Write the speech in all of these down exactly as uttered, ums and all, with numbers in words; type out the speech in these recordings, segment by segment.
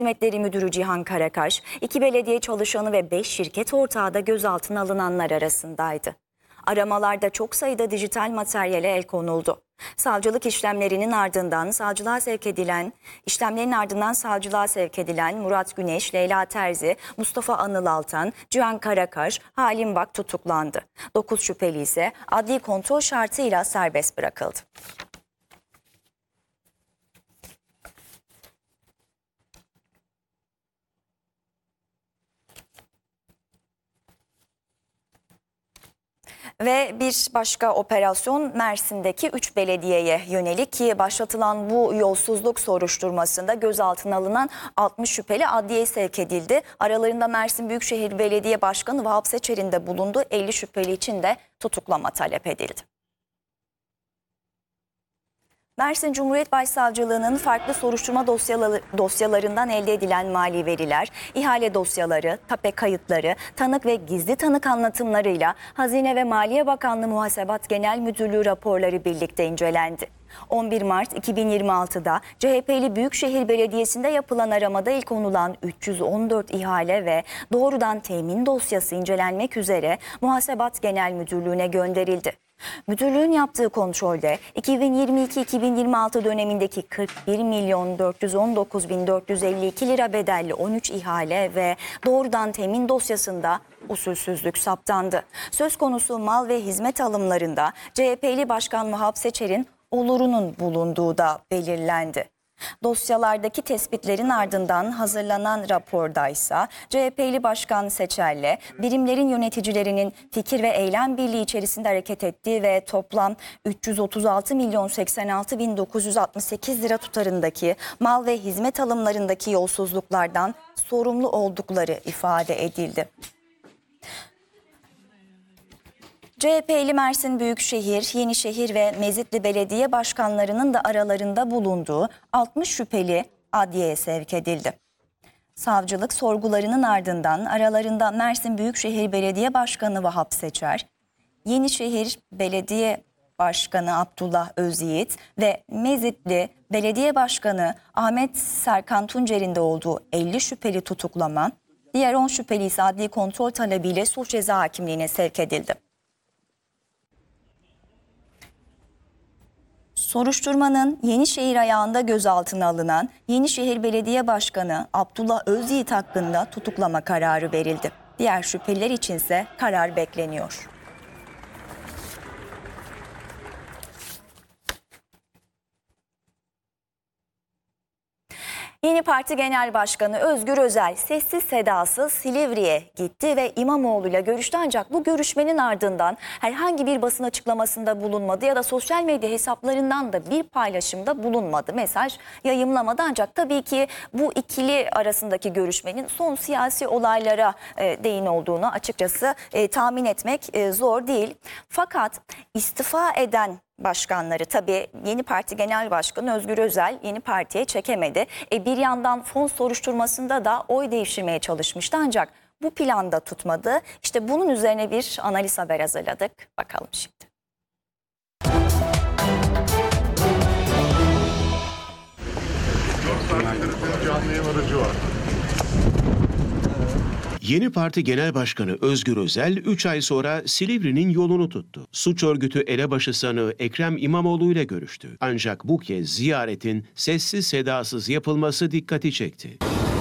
Hizmetleri Müdürü Cihan Karakaş, iki belediye çalışanı ve beş şirket ortağı da gözaltına alınanlar arasındaydı. Aramalarda çok sayıda dijital materyale el konuldu. Savcılık işlemlerinin ardından savcılığa sevk edilen, işlemlerin ardından savcılığa sevk edilen Murat Güneş, Leyla Terzi, Mustafa Anıl Altan, Cihan Karakaş, Halim Bak tutuklandı. dokuz şüpheli ise adli kontrol şartıyla serbest bırakıldı. Ve bir başka operasyon Mersin'deki üç belediyeye yönelik ki başlatılan bu yolsuzluk soruşturmasında gözaltına alınan altmış şüpheli adliyeye sevk edildi. Aralarında Mersin Büyükşehir Belediye Başkanı Vahap Seçer'in de bulunduğu elli şüpheli için de tutuklama talep edildi. Mersin Cumhuriyet Başsavcılığı'nın farklı soruşturma dosyaları, dosyalarından elde edilen mali veriler, ihale dosyaları, tape kayıtları, tanık ve gizli tanık anlatımlarıyla Hazine ve Maliye Bakanlığı Muhasebat Genel Müdürlüğü raporları birlikte incelendi. on bir Mart iki bin yirmi altıda C H P'li Büyükşehir Belediyesi'nde yapılan aramada ilk konulan üç yüz on dört ihale ve doğrudan temin dosyası incelenmek üzere Muhasebat Genel Müdürlüğü'ne gönderildi. Müdürlüğün yaptığı kontrolde iki bin yirmi iki iki bin yirmi altı dönemindeki kırk bir milyon dört yüz on dokuz bin dört yüz elli iki lira bedelli on üç ihale ve doğrudan temin dosyasında usulsüzlük saptandı. Söz konusu mal ve hizmet alımlarında C H P'li Başkan Vahap Seçer'in olurunun bulunduğu da belirlendi. Dosyalardaki tespitlerin ardından hazırlanan rapordaysa C H P'li Başkan Seçer'le birimlerin yöneticilerinin fikir ve eylem birliği içerisinde hareket ettiği ve toplam üç yüz otuz altı milyon seksen altı bin dokuz yüz altmış sekiz lira tutarındaki mal ve hizmet alımlarındaki yolsuzluklardan sorumlu oldukları ifade edildi. C H P'li Mersin Büyükşehir, Yenişehir ve Mezitli Belediye Başkanlarının da aralarında bulunduğu altmış şüpheli adliyeye sevk edildi. Savcılık sorgularının ardından aralarında Mersin Büyükşehir Belediye Başkanı Vahap Seçer, Yenişehir Belediye Başkanı Abdullah Özyiğit ve Mezitli Belediye Başkanı Ahmet Serkan Tuncer'in de olduğu elli şüpheli tutuklama, diğer on şüpheli ise adli kontrol talebiyle suç ceza hakimliğine sevk edildi. Soruşturmanın Yenişehir ayağında gözaltına alınan Yenişehir Belediye Başkanı Abdullah Özyiğit hakkında tutuklama kararı verildi. Diğer şüpheliler içinse karar bekleniyor. Yeni Parti Genel Başkanı Özgür Özel sessiz sedasız Silivri'ye gitti ve İmamoğlu'yla görüştü, ancak bu görüşmenin ardından herhangi bir basın açıklamasında bulunmadı ya da sosyal medya hesaplarından da bir paylaşımda bulunmadı. Mesaj yayımlamadı, ancak tabii ki bu ikili arasındaki görüşmenin son siyasi olaylara e, değin olduğunu açıkçası e, tahmin etmek e, zor değil. Fakat istifa eden başkanları, tabii Yeni Parti Genel Başkanı Özgür Özel Yeni Parti'ye çekemedi. E bir yandan fon soruşturmasında da oy devşirmeye çalışmıştı, ancak bu planda tutmadı. İşte bunun üzerine bir analiz haber hazırladık. Bakalım şimdi. Yeni Parti Genel Başkanı Özgür Özel üç ay sonra Silivri'nin yolunu tuttu. Suç örgütü elebaşı sanığı Ekrem İmamoğlu ile görüştü. Ancak bu kez ziyaretin sessiz sedasız yapılması dikkati çekti.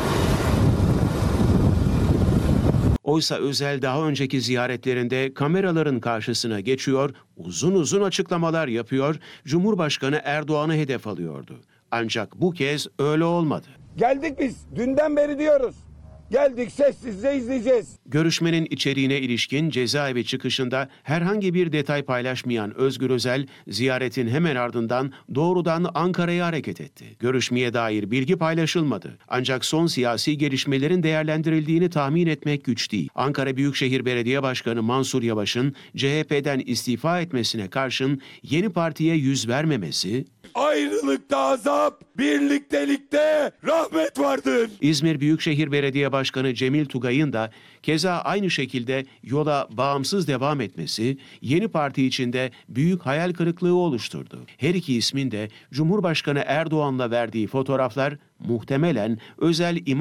Oysa Özel daha önceki ziyaretlerinde kameraların karşısına geçiyor, uzun uzun açıklamalar yapıyor, Cumhurbaşkanı Erdoğan'ı hedef alıyordu. Ancak bu kez öyle olmadı. Geldik biz, dünden beri diyoruz. Geldik, sessizce izleyeceğiz. Görüşmenin içeriğine ilişkin cezaevi çıkışında herhangi bir detay paylaşmayan Özgür Özel, ziyaretin hemen ardından doğrudan Ankara'ya hareket etti. Görüşmeye dair bilgi paylaşılmadı. Ancak son siyasi gelişmelerin değerlendirildiğini tahmin etmek güç değil. Ankara Büyükşehir Belediye Başkanı Mansur Yavaş'ın C H P'den istifa etmesine karşın Yeni Parti'ye yüz vermemesi, Ayrılıkta azap, birliktelikte rahmet vardır. İzmir Büyükşehir Belediye Başkanı Cemil Tugay'ın da keza aynı şekilde yola bağımsız devam etmesi yeni parti içinde büyük hayal kırıklığı oluşturdu. Her iki ismin de Cumhurbaşkanı Erdoğan'la verdiği fotoğraflar muhtemelen özel